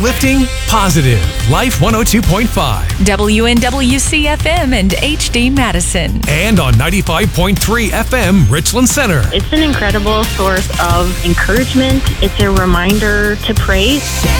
Uplifting, positive. Life 102.5. WNWC-FM and HD Madison. And on 95.3 FM, Richland Center. It's an incredible source of encouragement. It's a reminder to praise.